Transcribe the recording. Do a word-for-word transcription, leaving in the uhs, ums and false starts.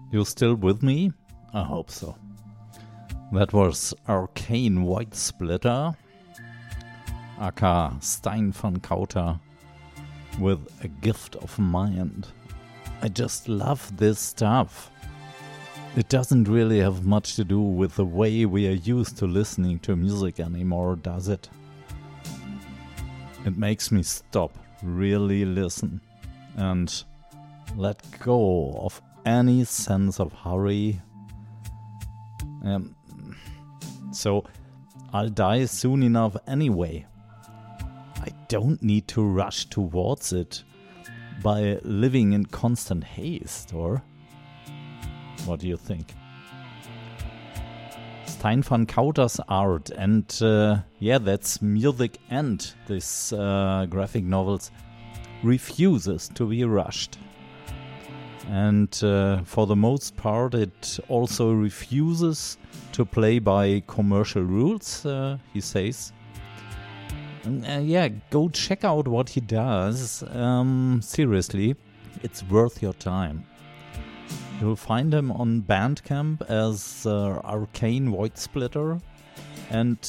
You still with me? I hope so. That was Arcane White Splitter, aka Stein van Kauter, with A Gift of Mind. I just love this stuff. It doesn't really have much to do with the way we are used to listening to music anymore, does it? It makes me stop, really listen, and let go of any sense of hurry. Um, so I'll die soon enough anyway. I don't need to rush towards it by living in constant haste, or what do you think? Stein van Kauter's art, and uh, yeah, that's music and this uh, graphic novels, refuses to be rushed. And uh, for the most part, it also refuses to play by commercial rules, uh, he says. And, uh, yeah, go check out what he does. Um, seriously, it's worth your time. You'll find him on Bandcamp as uh, Arcane White Splitter. And